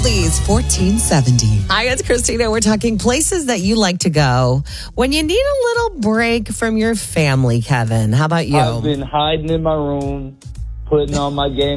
Oldies 1470. Hi, it's Christina. We're talking places that you like to go when you need a little break from your family, Kevin. How about you? I've been hiding in my room, putting on my Game